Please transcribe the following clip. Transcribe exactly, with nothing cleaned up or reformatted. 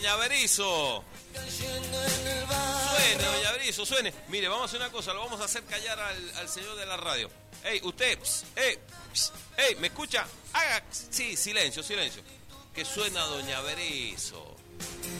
doña Berizo. Suene, doña Berizo, suene. Mire, vamos a hacer una cosa, lo vamos a hacer callar al, al señor de la radio. Ey, usted, pss, ey, pss, ey, ¿me escucha? Haga, sí, silencio, silencio. Que suena doña Berizo.